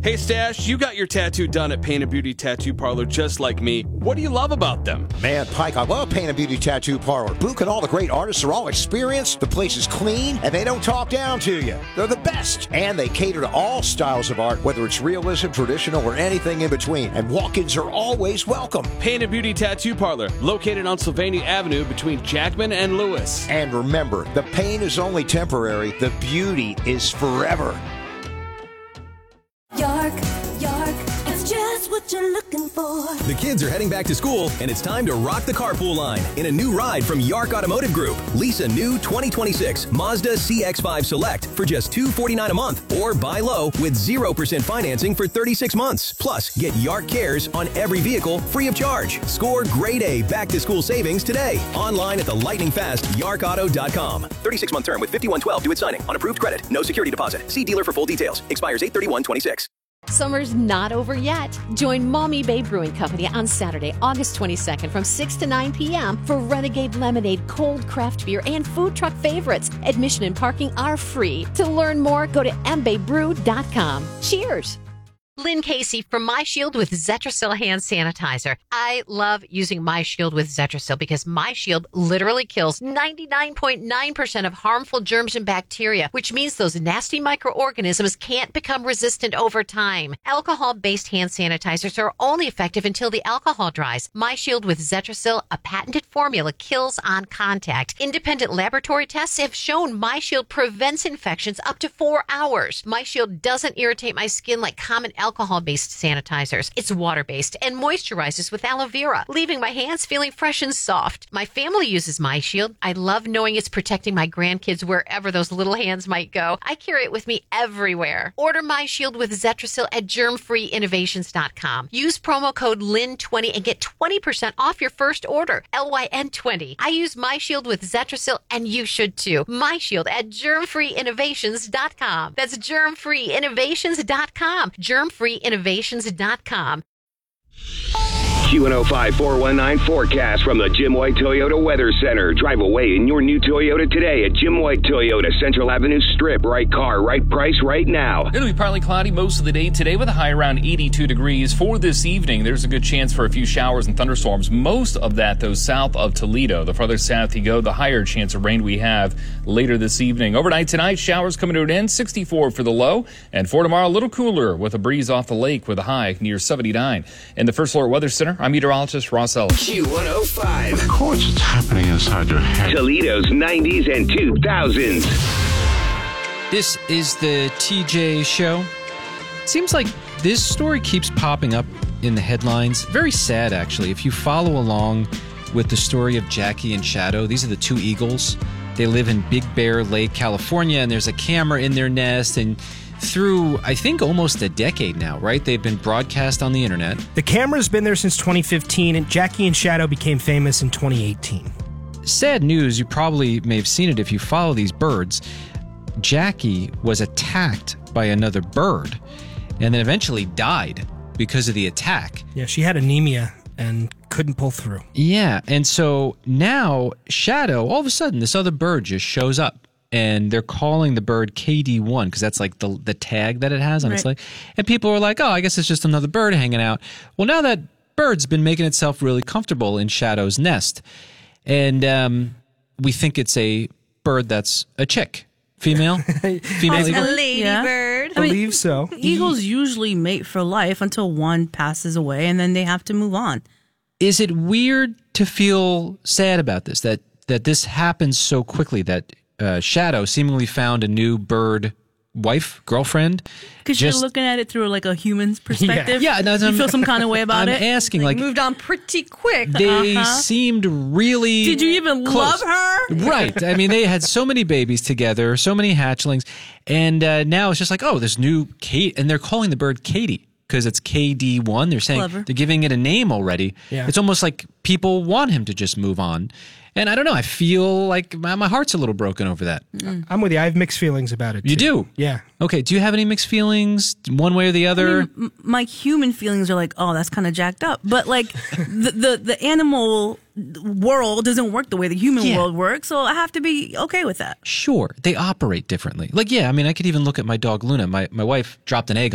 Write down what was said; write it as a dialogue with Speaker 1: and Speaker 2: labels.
Speaker 1: Hey, Stash, you got your tattoo done at Paint and Beauty Tattoo Parlor just like me. What do you love about them?
Speaker 2: Man, Pike, I love Paint and Beauty Tattoo Parlor. Book and all the great artists are all experienced, the place is clean, and they don't talk down to you. They're the best. And they cater to all styles of art, whether it's realism, traditional, or anything in between. And walk-ins are always welcome.
Speaker 1: Paint and Beauty Tattoo Parlor, located on Sylvania Avenue between Jackman and Lewis.
Speaker 2: And remember, the pain is only temporary. The beauty is forever.
Speaker 3: Yark, it's just what you're looking for.
Speaker 4: The kids are heading back to school, and it's time to rock the carpool line in a new ride from Yark Automotive Group. Lease a new 2026 Mazda CX-5 Select for just $249 a month, or buy low with 0% financing for 36 months. Plus, get Yark Cares on every vehicle free of charge. Score grade A back-to-school savings today. Online at the lightning-fast YarkAuto.com. 36-month term with 5112 due at signing. On approved credit. No security deposit. See dealer for full details. Expires 8/31/26.
Speaker 5: Summer's not over yet. Join Mommy Bay Brewing Company on Saturday, August 22nd from 6 to 9 p.m. for Renegade Lemonade, cold craft beer, and food truck favorites. Admission and parking are free. To learn more, go to mbaybrew.com. Cheers! Lynn Casey from MyShield with Zetrasil hand sanitizer. I love using MyShield with Zetrasil because MyShield literally kills 99.9% of harmful germs and bacteria, which means those nasty microorganisms can't become resistant over time. Alcohol-based hand sanitizers are only effective until the alcohol dries. MyShield with Zetrasil, a patented formula, kills on contact. Independent laboratory tests have shown MyShield prevents infections up to 4 hours. MyShield doesn't irritate my skin like common alcohol-based sanitizers. It's water-based and moisturizes with aloe vera, leaving my hands feeling fresh and soft. My family uses MyShield. I love knowing it's protecting my grandkids wherever those little hands might go. I carry it with me everywhere. Order MyShield with Zetrasil at germfreeinnovations.com. Use promo code LYN20 and get 20% off your first order. LYN20. I use MyShield with Zetrasil, and you should too. MyShield at germfreeinnovations.com. That's germfreeinnovations.com. germfreeinnovations.com.
Speaker 6: Q105 419 forecast from the Jim White Toyota Weather Center. Drive away in your new Toyota today at Jim White Toyota, Central Avenue Strip. Right car, right price, right now.
Speaker 7: It'll be partly cloudy most of the day today with a high around 82 degrees. For this evening, there's a good chance for a few showers and thunderstorms. Most of that, though, south of Toledo. The farther south you go, the higher chance of rain we have later this evening. Overnight tonight, showers coming to an end, 64 for the low. And for tomorrow, a little cooler with a breeze off the lake with a high near 79. In the First Floor Weather Center, I'm meteorologist Ross Ellis.
Speaker 6: Q105.
Speaker 8: Of course it's happening inside your head.
Speaker 6: Toledo's 90s and 2000s.
Speaker 9: This is the TJ Show. Seems like this story keeps popping up in the headlines. Very sad, actually. If you follow along with the story of Jackie and Shadow, these are the two eagles. They live in Big Bear Lake, California, and there's a camera in their nest, and through, I think, almost a decade now, right? They've been broadcast on the internet.
Speaker 10: The camera's been there since 2015, and Jackie and Shadow became famous in 2018.
Speaker 9: Sad news, you probably may have seen it if you follow these birds. Jackie was attacked by another bird and then eventually died because of the attack.
Speaker 10: Yeah, she had anemia and couldn't pull through.
Speaker 9: Yeah, and so now Shadow, all of a sudden, this other bird just shows up. And they're calling the bird KD1 because that's like the tag that it has on its leg. And people are like, oh, I guess it's just another bird hanging out. Well, now that bird's been making itself really comfortable in Shadow's nest. And we think it's a bird that's a chick. Female? Female eagle?
Speaker 11: A ladybird.
Speaker 10: I believe so.
Speaker 11: Eagles usually mate for life until one passes away, and then they have to move on.
Speaker 9: Is it weird to feel sad about this, that this happens so quickly, that Shadow seemingly found a new bird wife, girlfriend?
Speaker 11: Because you're looking at it through like a human's perspective.
Speaker 9: Yeah, no,
Speaker 11: you feel some kind of way about it.
Speaker 9: I'm asking, like
Speaker 11: moved on pretty quick.
Speaker 9: They seemed really
Speaker 11: Did you even
Speaker 9: close.
Speaker 11: love her?
Speaker 9: Right. I mean, they had so many babies together, so many hatchlings, and now it's just like, oh, this new Kate, and they're calling the bird Katie because it's KD1. They're saying they're giving it a name already. Yeah. It's almost like people want him to just move on. And I don't know, I feel like my heart's a little broken over that.
Speaker 10: I'm with you. I have mixed feelings about it, too.
Speaker 9: You do?
Speaker 10: Yeah.
Speaker 9: Okay, do you have any mixed feelings, one way or the other?
Speaker 11: I mean, my human feelings are like, oh, that's kind of jacked up. But like, the animal world doesn't work the way the human world works, so I have to be okay with that.
Speaker 9: Sure, they operate differently. Like, yeah, I mean, I could even look at my dog Luna. My wife dropped an egg